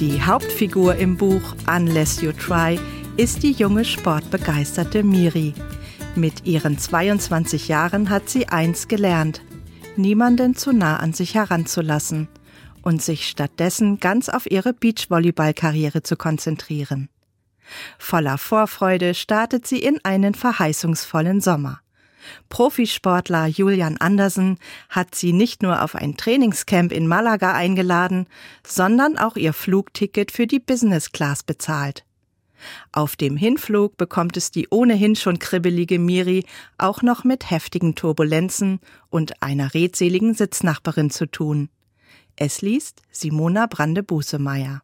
Die Hauptfigur im Buch Unless You Try ist die junge sportbegeisterte Miri. Mit ihren 22 Jahren hat sie eins gelernt: niemanden zu nah an sich heranzulassen und sich stattdessen ganz auf ihre Beachvolleyball-Karriere zu konzentrieren. Voller Vorfreude startet sie in einen verheißungsvollen Sommer. Profisportler Julian Andersen hat sie nicht nur auf ein Trainingscamp in Malaga eingeladen, sondern auch ihr Flugticket für die Business Class bezahlt. Auf dem Hinflug bekommt es die ohnehin schon kribbelige Miri auch noch mit heftigen Turbulenzen und einer redseligen Sitznachbarin zu tun. Es liest Simona Brande-Busemeyer.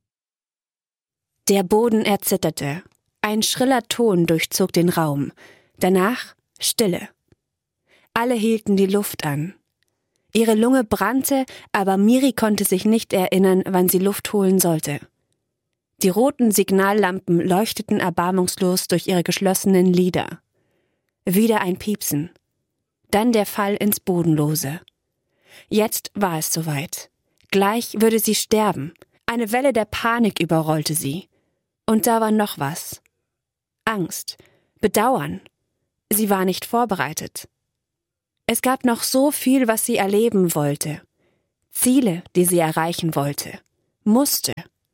Der Boden erzitterte. Ein schriller Ton durchzog den Raum. Danach Stille. Alle hielten die Luft an. Ihre Lunge brannte, aber Miri konnte sich nicht erinnern, wann sie Luft holen sollte. Die roten Signallampen leuchteten erbarmungslos durch ihre geschlossenen Lider. Wieder ein Piepsen. Dann der Fall ins Bodenlose. Jetzt war es soweit. Gleich würde sie sterben. Eine Welle der Panik überrollte sie. Und da war noch was. Angst. Bedauern. Sie war nicht vorbereitet. Es gab noch so viel, was sie erleben wollte. Ziele, die sie erreichen wollte. Musste.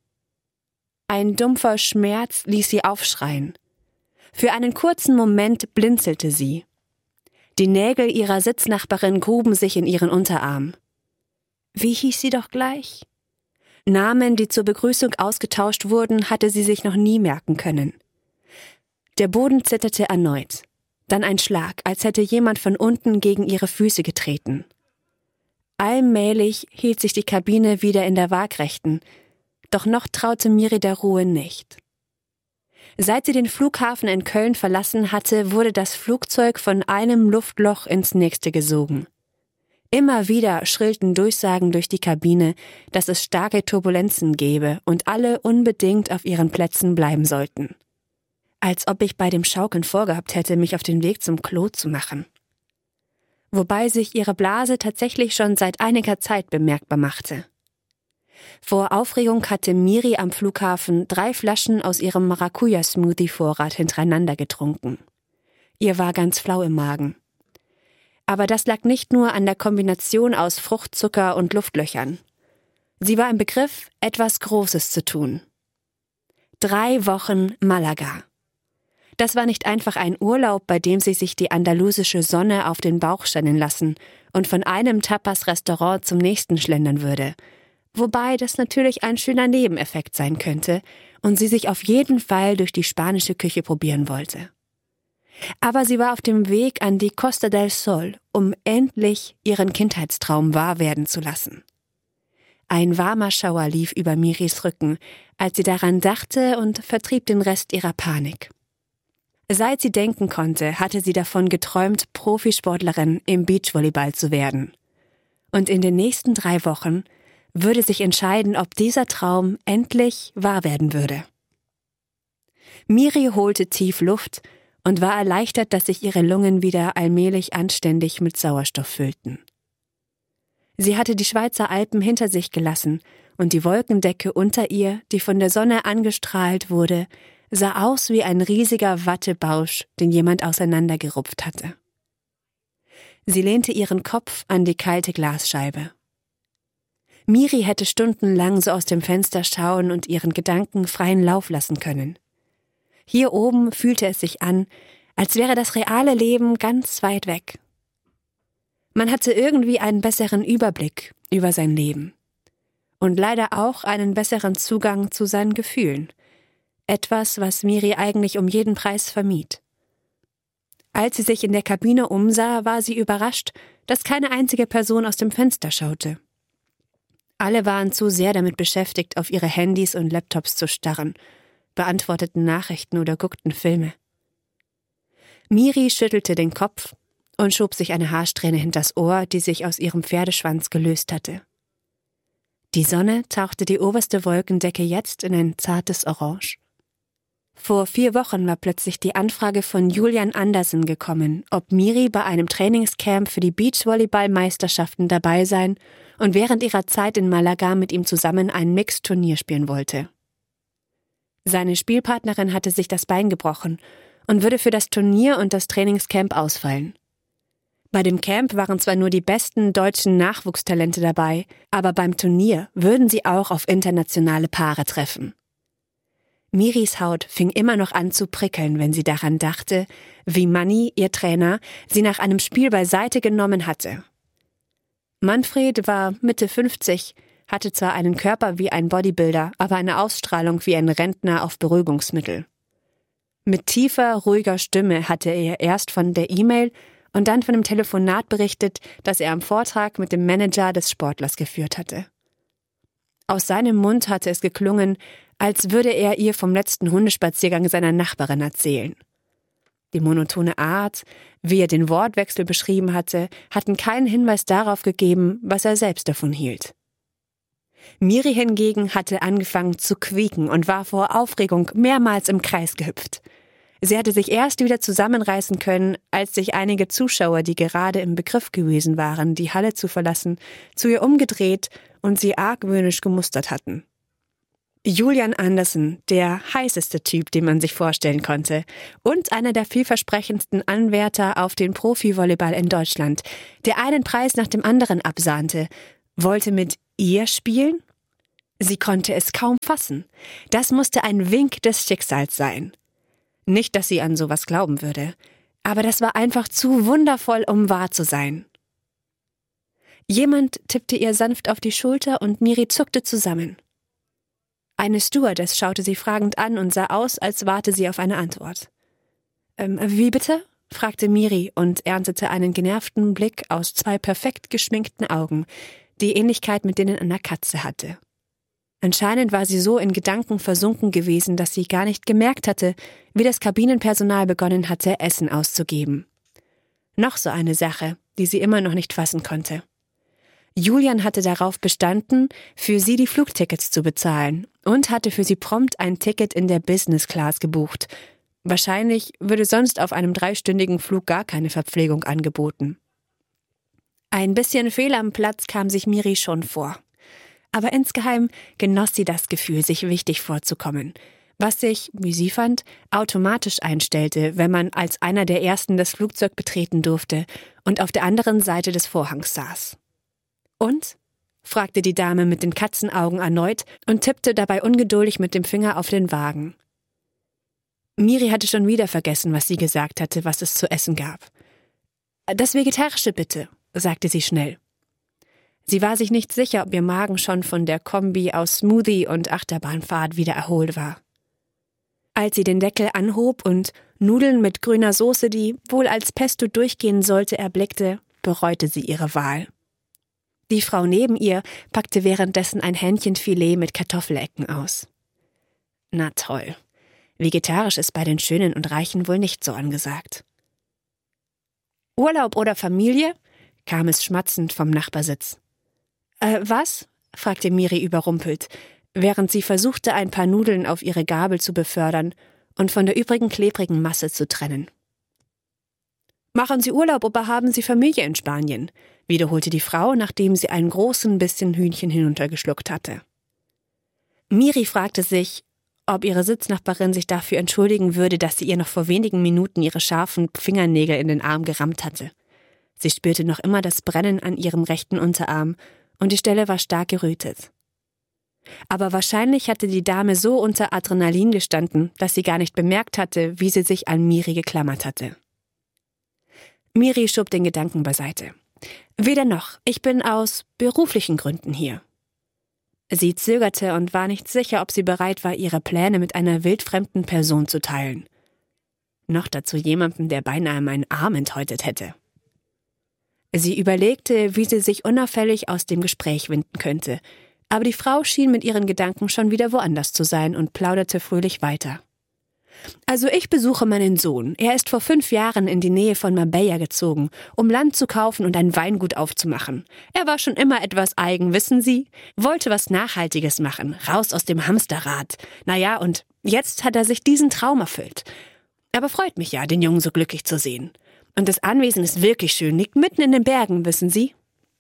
Ein dumpfer Schmerz ließ sie aufschreien. Für einen kurzen Moment blinzelte sie. Die Nägel ihrer Sitznachbarin gruben sich in ihren Unterarm. Wie hieß sie doch gleich? Namen, die zur Begrüßung ausgetauscht wurden, hatte sie sich noch nie merken können. Der Boden zitterte erneut. Dann ein Schlag, als hätte jemand von unten gegen ihre Füße getreten. Allmählich hielt sich die Kabine wieder in der Waagrechten, doch noch traute Miri der Ruhe nicht. Seit sie den Flughafen in Köln verlassen hatte, wurde das Flugzeug von einem Luftloch ins nächste gesogen. Immer wieder schrillten Durchsagen durch die Kabine, dass es starke Turbulenzen gebe und alle unbedingt auf ihren Plätzen bleiben sollten. Als ob ich bei dem Schaukeln vorgehabt hätte, mich auf den Weg zum Klo zu machen. Wobei sich ihre Blase tatsächlich schon seit einiger Zeit bemerkbar machte. Vor Aufregung hatte Miri am Flughafen 3 Flaschen aus ihrem Maracuja-Smoothie-Vorrat hintereinander getrunken. Ihr war ganz flau im Magen. Aber das lag nicht nur an der Kombination aus Fruchtzucker und Luftlöchern. Sie war im Begriff, etwas Großes zu tun. 3 Wochen Malaga. Das war nicht einfach ein Urlaub, bei dem sie sich die andalusische Sonne auf den Bauch scheinen lassen und von einem Tapas-Restaurant zum nächsten schlendern würde. Wobei das natürlich ein schöner Nebeneffekt sein könnte und sie sich auf jeden Fall durch die spanische Küche probieren wollte. Aber sie war auf dem Weg an die Costa del Sol, um endlich ihren Kindheitstraum wahr werden zu lassen. Ein warmer Schauer lief über Miris Rücken, als sie daran dachte und vertrieb den Rest ihrer Panik. Seit sie denken konnte, hatte sie davon geträumt, Profisportlerin im Beachvolleyball zu werden. Und in den nächsten 3 Wochen würde sich entscheiden, ob dieser Traum endlich wahr werden würde. Miri holte tief Luft und war erleichtert, dass sich ihre Lungen wieder allmählich anständig mit Sauerstoff füllten. Sie hatte die Schweizer Alpen hinter sich gelassen und die Wolkendecke unter ihr, die von der Sonne angestrahlt wurde, sah aus wie ein riesiger Wattebausch, den jemand auseinandergerupft hatte. Sie lehnte ihren Kopf an die kalte Glasscheibe. Miri hätte stundenlang so aus dem Fenster schauen und ihren Gedanken freien Lauf lassen können. Hier oben fühlte es sich an, als wäre das reale Leben ganz weit weg. Man hatte irgendwie einen besseren Überblick über sein Leben. Und leider auch einen besseren Zugang zu seinen Gefühlen. Etwas, was Miri eigentlich um jeden Preis vermied. Als sie sich in der Kabine umsah, war sie überrascht, dass keine einzige Person aus dem Fenster schaute. Alle waren zu sehr damit beschäftigt, auf ihre Handys und Laptops zu starren, beantworteten Nachrichten oder guckten Filme. Miri schüttelte den Kopf und schob sich eine Haarsträhne hinters Ohr, die sich aus ihrem Pferdeschwanz gelöst hatte. Die Sonne tauchte die oberste Wolkendecke jetzt in ein zartes Orange. Vor 4 Wochen war plötzlich die Anfrage von Julian Andersen gekommen, ob Miri bei einem Trainingscamp für die Beachvolleyball-Meisterschaften dabei sein und während ihrer Zeit in Malaga mit ihm zusammen ein Mixed-Turnier spielen wollte. Seine Spielpartnerin hatte sich das Bein gebrochen und würde für das Turnier und das Trainingscamp ausfallen. Bei dem Camp waren zwar nur die besten deutschen Nachwuchstalente dabei, aber beim Turnier würden sie auch auf internationale Paare treffen. Miris Haut fing immer noch an zu prickeln, wenn sie daran dachte, wie Manni, ihr Trainer, sie nach einem Spiel beiseite genommen hatte. Manfred war Mitte 50, hatte zwar einen Körper wie ein Bodybuilder, aber eine Ausstrahlung wie ein Rentner auf Beruhigungsmittel. Mit tiefer, ruhiger Stimme hatte er erst von der E-Mail und dann von dem Telefonat berichtet, das er am Vortag mit dem Manager des Sportlers geführt hatte. Aus seinem Mund hatte es geklungen, als würde er ihr vom letzten Hundespaziergang seiner Nachbarin erzählen. Die monotone Art, wie er den Wortwechsel beschrieben hatte, hatten keinen Hinweis darauf gegeben, was er selbst davon hielt. Miri hingegen hatte angefangen zu quieken und war vor Aufregung mehrmals im Kreis gehüpft. Sie hatte sich erst wieder zusammenreißen können, als sich einige Zuschauer, die gerade im Begriff gewesen waren, die Halle zu verlassen, zu ihr umgedreht und sie argwöhnisch gemustert hatten. Julian Andersen, der heißeste Typ, den man sich vorstellen konnte, und einer der vielversprechendsten Anwärter auf den Profi-Volleyball in Deutschland, der einen Preis nach dem anderen absahnte, wollte mit ihr spielen? Sie konnte es kaum fassen. Das musste ein Wink des Schicksals sein. Nicht, dass sie an sowas glauben würde, aber das war einfach zu wundervoll, um wahr zu sein. Jemand tippte ihr sanft auf die Schulter und Miri zuckte zusammen. Eine Stewardess schaute sie fragend an und sah aus, als warte sie auf eine Antwort. Wie bitte?, fragte Miri und erntete einen genervten Blick aus 2 perfekt geschminkten Augen, die Ähnlichkeit mit denen einer Katze hatte. Anscheinend war sie so in Gedanken versunken gewesen, dass sie gar nicht gemerkt hatte, wie das Kabinenpersonal begonnen hatte, Essen auszugeben. Noch so eine Sache, die sie immer noch nicht fassen konnte. Julian hatte darauf bestanden, für sie die Flugtickets zu bezahlen und hatte für sie prompt ein Ticket in der Business Class gebucht. Wahrscheinlich würde sonst auf einem 3-stündigen Flug gar keine Verpflegung angeboten. Ein bisschen fehl am Platz kam sich Miri schon vor. Aber insgeheim genoss sie das Gefühl, sich wichtig vorzukommen, was sich, wie sie fand, automatisch einstellte, wenn man als einer der Ersten das Flugzeug betreten durfte und auf der anderen Seite des Vorhangs saß. Und? Fragte die Dame mit den Katzenaugen erneut und tippte dabei ungeduldig mit dem Finger auf den Wagen. Miri hatte schon wieder vergessen, was sie gesagt hatte, was es zu essen gab. »Das Vegetarische bitte«, sagte sie schnell. Sie war sich nicht sicher, ob ihr Magen schon von der Kombi aus Smoothie und Achterbahnfahrt wieder erholt war. Als sie den Deckel anhob und Nudeln mit grüner Soße, die wohl als Pesto durchgehen sollte, erblickte, bereute sie ihre Wahl. Die Frau neben ihr packte währenddessen ein Hähnchenfilet mit Kartoffelecken aus. Na toll, vegetarisch ist bei den Schönen und Reichen wohl nicht so angesagt. »Urlaub oder Familie?« kam es schmatzend vom Nachbarsitz. Was?« fragte Miri überrumpelt, während sie versuchte, ein paar Nudeln auf ihre Gabel zu befördern und von der übrigen klebrigen Masse zu trennen. »Machen Sie Urlaub oder haben Sie Familie in Spanien?« wiederholte die Frau, nachdem sie einen großen Bissen Hühnchen hinuntergeschluckt hatte. Miri fragte sich, ob ihre Sitznachbarin sich dafür entschuldigen würde, dass sie ihr noch vor wenigen Minuten ihre scharfen Fingernägel in den Arm gerammt hatte. Sie spürte noch immer das Brennen an ihrem rechten Unterarm und die Stelle war stark gerötet. Aber wahrscheinlich hatte die Dame so unter Adrenalin gestanden, dass sie gar nicht bemerkt hatte, wie sie sich an Miri geklammert hatte. Miri schob den Gedanken beiseite. »Weder noch, ich bin aus beruflichen Gründen hier.« Sie zögerte und war nicht sicher, ob sie bereit war, ihre Pläne mit einer wildfremden Person zu teilen. Noch dazu jemandem, der beinahe meinen Arm enthäutet hätte. Sie überlegte, wie sie sich unauffällig aus dem Gespräch winden könnte, aber die Frau schien mit ihren Gedanken schon wieder woanders zu sein und plauderte fröhlich weiter. »Also ich besuche meinen Sohn. Er ist vor 5 Jahren in die Nähe von Marbella gezogen, um Land zu kaufen und ein Weingut aufzumachen. Er war schon immer etwas eigen, wissen Sie? Wollte was Nachhaltiges machen, raus aus dem Hamsterrad. Naja, und jetzt hat er sich diesen Traum erfüllt. Aber freut mich ja, den Jungen so glücklich zu sehen. Und das Anwesen ist wirklich schön, liegt mitten in den Bergen, wissen Sie?«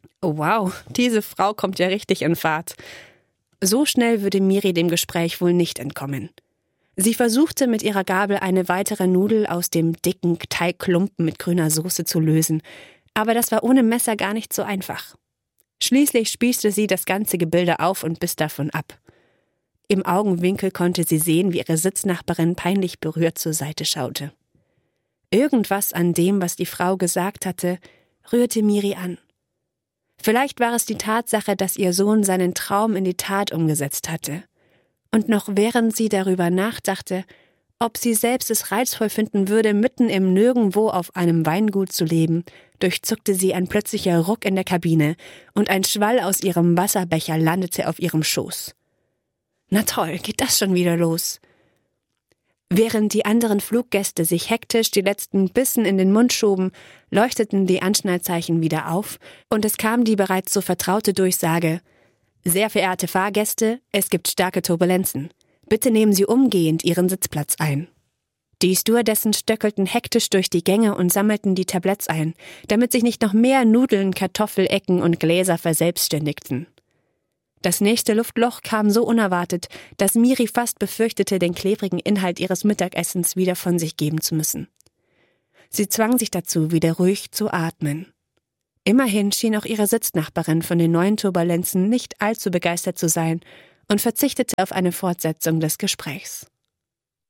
Oh wow, diese Frau kommt ja richtig in Fahrt. So schnell würde Miri dem Gespräch wohl nicht entkommen. Sie versuchte mit ihrer Gabel eine weitere Nudel aus dem dicken Teigklumpen mit grüner Soße zu lösen, aber das war ohne Messer gar nicht so einfach. Schließlich spießte sie das ganze Gebilde auf und biss davon ab. Im Augenwinkel konnte sie sehen, wie ihre Sitznachbarin peinlich berührt zur Seite schaute. Irgendwas an dem, was die Frau gesagt hatte, rührte Miri an. Vielleicht war es die Tatsache, dass ihr Sohn seinen Traum in die Tat umgesetzt hatte. Und noch während sie darüber nachdachte, ob sie selbst es reizvoll finden würde, mitten im Nirgendwo auf einem Weingut zu leben, durchzuckte sie ein plötzlicher Ruck in der Kabine und ein Schwall aus ihrem Wasserbecher landete auf ihrem Schoß. Na toll, geht das schon wieder los? Während die anderen Fluggäste sich hektisch die letzten Bissen in den Mund schoben, leuchteten die Anschnallzeichen wieder auf und es kam die bereits so vertraute Durchsage: Sehr verehrte Fahrgäste, es gibt starke Turbulenzen. Bitte nehmen Sie umgehend Ihren Sitzplatz ein. Die Stewardessen stöckelten hektisch durch die Gänge und sammelten die Tabletts ein, damit sich nicht noch mehr Nudeln, Kartoffelecken und Gläser verselbstständigten. Das nächste Luftloch kam so unerwartet, dass Miri fast befürchtete, den klebrigen Inhalt ihres Mittagessens wieder von sich geben zu müssen. Sie zwang sich dazu, wieder ruhig zu atmen. Immerhin schien auch ihre Sitznachbarin von den neuen Turbulenzen nicht allzu begeistert zu sein und verzichtete auf eine Fortsetzung des Gesprächs.